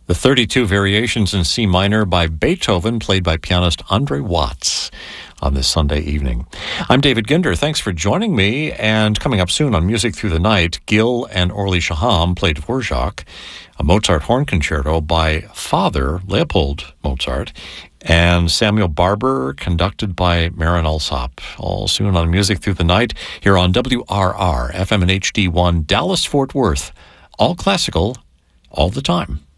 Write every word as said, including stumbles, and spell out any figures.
The thirty-two Variations in C minor by Beethoven, played by pianist Andre Watts on this Sunday evening. I'm David Ginder. Thanks for joining me. And coming up soon on Music Through the Night, Gil and Orly Shaham play Dvorak, a Mozart horn concerto by Father Leopold Mozart, and Samuel Barber, conducted by Marin Alsop. All soon on Music Through the Night, here on W R R, F M and H D one, Dallas-Fort Worth. All classical, all the time.